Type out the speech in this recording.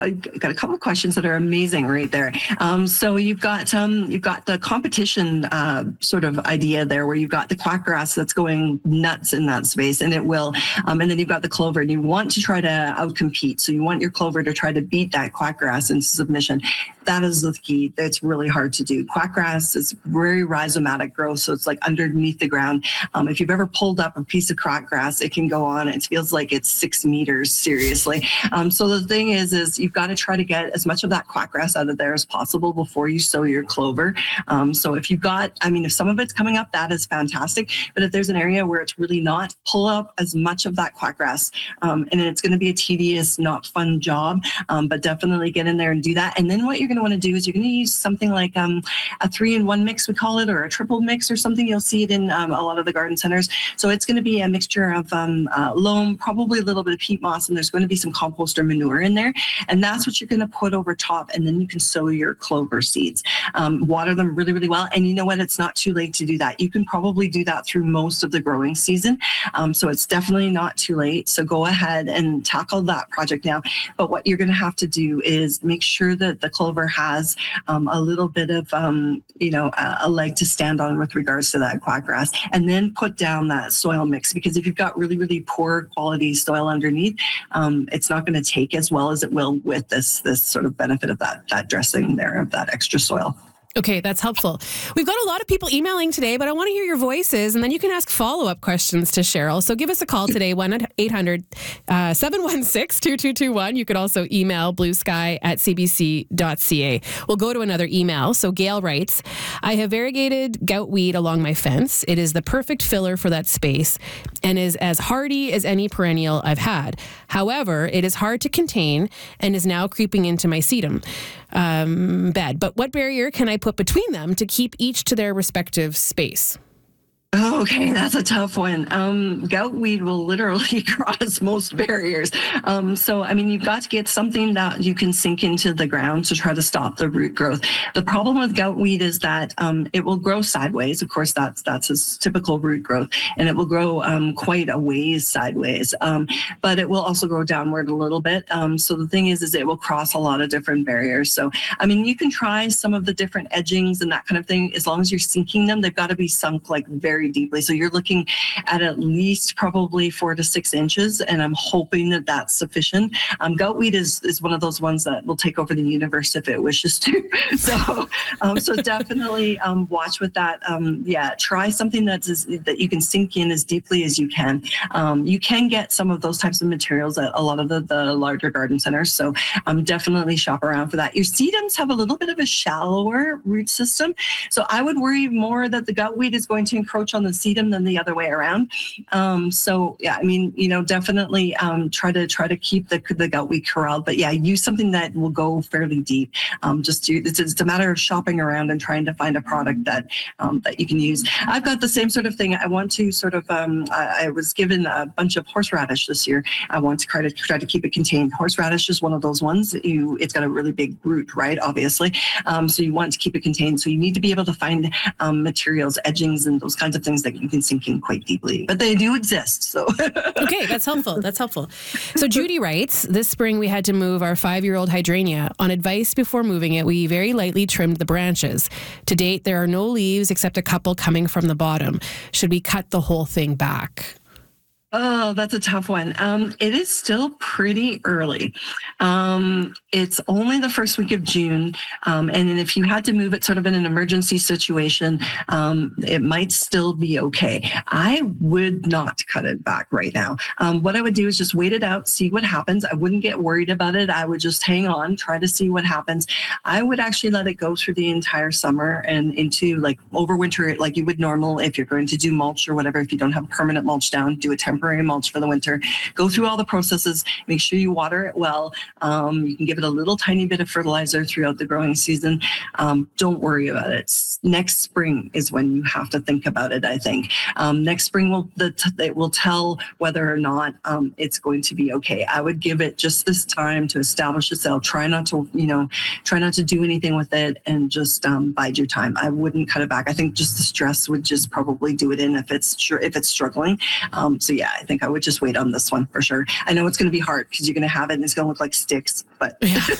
I got a couple of questions that are amazing right there. So you've got the competition sort of idea there, where you've got the quackgrass that's going nuts in that space, and it will. And then you've got the clover, and you want to try to outcompete. So you want your clover to try to beat that quackgrass into submission. That is the key. That's really hard to do. Quackgrass is very rhizomatic growth, so it's like underneath the ground. If you've ever pulled up a piece of quackgrass, it can go on. It feels like it's 6 meters, seriously. So the thing is you've got to try to get as much of that quackgrass out of there as possible before you sow your clover. So if you've got, if some of it's coming up, that is fantastic. But if there's an area where it's really not, pull up as much of that quackgrass. And it's going to be a tedious, not fun job, but definitely get in there and do that. And then what you're going to want to do is you're going to use something like a 3-in-1 mix, we call it, or a triple mix or something. You'll see it in a lot of the garden centers. So it's going to be a mixture of loam, probably a little bit of peat moss, and there's going to be some compost or manure in there. And that's what you're going to put over top, and then you can sow your clover seeds. Water them really, really well. And you know what? It's not too late to do that. You can probably do that through most of the growing season. So it's definitely not too late. So go ahead and tackle that project now. But what you're going to have to do is make sure that the clover has a little bit of, a leg to stand on with regards to that quackgrass, and then put down that soil mix. Because if you've got really, really poor quality soil underneath, it's not going to take as well as it will with this sort of benefit of that dressing there, of that extra soil. Okay, that's helpful. We've got a lot of people emailing today, but I want to hear your voices, and then you can ask follow-up questions to Cheryl. So give us a call today, 1-800-716-2221. You could also email bluesky@cbc.ca. We'll go to another email. So Gail writes, I have variegated gout weed along my fence. It is the perfect filler for that space and is as hardy as any perennial I've had. However, it is hard to contain and is now creeping into my sedum bed. But what barrier can I put between them to keep each to their respective space? Okay, that's a tough one. Gout weed will literally cross most barriers. So you've got to get something that you can sink into the ground to try to stop the root growth. The problem with gout weed is that it will grow sideways. Of course, that's its typical root growth, and it will grow quite a ways sideways. But it will also grow downward a little bit. So the thing is it will cross a lot of different barriers. So, you can try some of the different edgings and that kind of thing. As long as you're sinking them, they've got to be sunk like very deeply. So you're looking at least probably 4 to 6 inches, and I'm hoping that that's sufficient. Gout weed is one of those ones that will take over the universe if it wishes to. So definitely watch with that. Try something that you can sink in as deeply as you can. You can get some of those types of materials at a lot of the larger garden centers. So definitely shop around for that. Your sedums have a little bit of a shallower root system. So I would worry more that the gout weed is going to encroach on the sedum than the other way around. Definitely try to keep the gout weed corralled. But use something that will go fairly deep. It's a matter of shopping around and trying to find a product that you can use. I've got the same sort of thing. I want to sort of. I was given a bunch of horseradish this year. I want to try to keep it contained. Horseradish is one of those ones. It's got a really big root, right? Obviously, so you want to keep it contained. So you need to be able to find materials, edgings, and those kinds of things that you can sink in quite deeply, but they do exist. So okay, that's helpful. So Judy writes, this spring we had to move our 5-year-old hydrangea. On advice before moving it, we very lightly trimmed the branches. To date, there are no leaves except a couple coming from the bottom. Should we cut the whole thing back? Oh, that's a tough one. It is still pretty early. It's only the first week of June. And if you had to move it sort of in an emergency situation, it might still be okay. I would not cut it back right now. What I would do is just wait it out, see what happens. I wouldn't get worried about it. I would just hang on, try to see what happens. I would actually let it go through the entire summer and into overwinter it like you would normal if you're going to do mulch or whatever. If you don't have permanent mulch down, do a temporary mulch for the winter. Go through all the processes. Make sure you water it well. You can give it a little tiny bit of fertilizer throughout the growing season. Don't worry about it. Next spring is when you have to think about it, I think. Next spring it will tell whether or not it's going to be okay. I would give it just this time to establish itself. Try not to do anything with it, and just bide your time. I wouldn't cut it back. I think just the stress would just probably do it in if it's struggling. I think I would just wait on this one for sure. I know it's going to be hard because you're going to have it and it's going to look like sticks, but